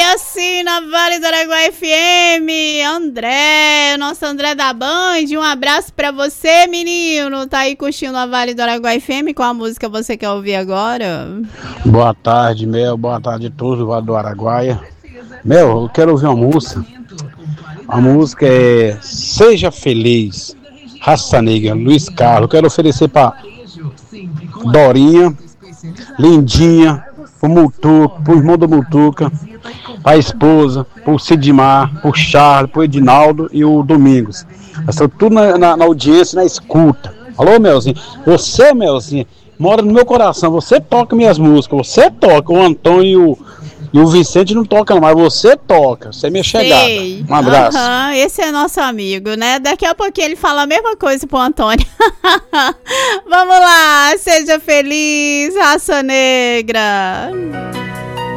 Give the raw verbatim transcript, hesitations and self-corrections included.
assim na Vale do Araguaia F M. André, nosso André da Band, um abraço pra você, menino. Tá aí curtindo a Vale do Araguaia F M? Qual a música você quer ouvir agora? Boa tarde, Mel. Boa tarde a todos do Vale do Araguaia. Mel, eu quero ouvir uma música. A música é Seja Feliz, Raça Negra, Luiz Carlos. Eu quero oferecer pra Dorinha, Lindinha, pro Mutuca, pro irmão do Mutuca, pra esposa, pro Sidmar, pro Charles, pro Edinaldo e o Domingos. Estão tudo na, na, na audiência, na escuta. Alô, Melzinho? Você, Melzinho, mora no meu coração. Você toca minhas músicas, você toca. O Antônio e o Vicente não tocam, mas você toca. Você é minha chegada. Sei. Um abraço. Uhum, esse é nosso amigo, né? Daqui a pouquinho ele fala a mesma coisa pro Antônio. Vamos lá, seja feliz, Raça Negra.